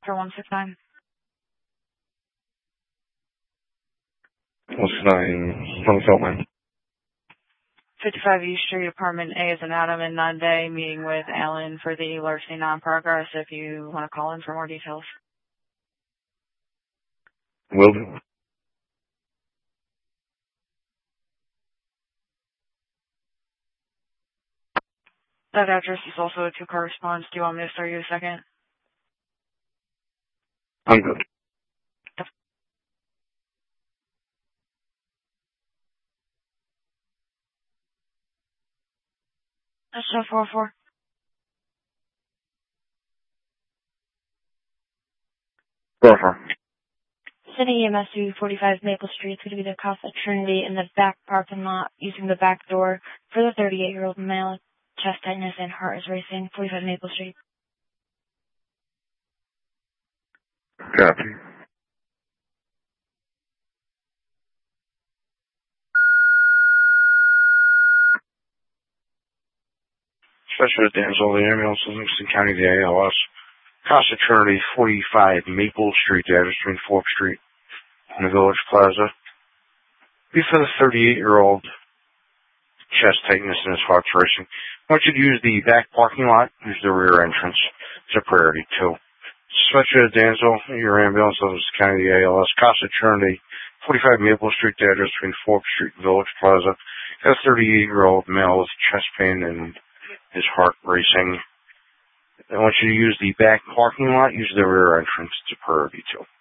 for 169. 169, Sunfeltman. 55 East Street, Apartment A is an Adam and Nande, meeting with Alan for the larceny non-progress if you want to call in for more details. Will do. That address is also a 2-car response. Do you want me to start you a second? I'm good. That's 404. Go for it. City EMS 245 Maple Street. It's going to be the Casa Trinity in the back parking lot using the back door for the 38-year-old male. Chest tightness and heart is racing. 45 Maple Street. Copy. Special Damsel, the ambulance in Livingston County, the ALS. Casa Trinity, 45 Maple Street, the address between 4th Street and the Village Plaza. Be for the 38-year-old, chest tightness and his heart's racing. I want you to use the back parking lot, use the rear entrance. It's a priority, too. Special Damsel, your ambulance in Livingston County, the ALS. Casa Trinity, 45 Maple Street, the address between 4th Street and Village Plaza. Got a 38-year-old male with chest pain and his heart racing. I want you to use the back parking lot, use the rear entrance. It's a priority, too.